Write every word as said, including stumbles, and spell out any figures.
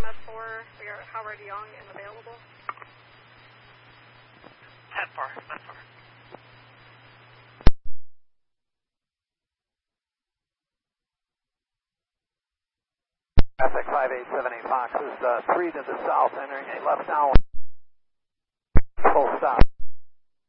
Med four, we are Howard Young and available. Med four, Med four. Traffic five eight seven eight Fox is uh, three to the south, entering a left down. Full stop.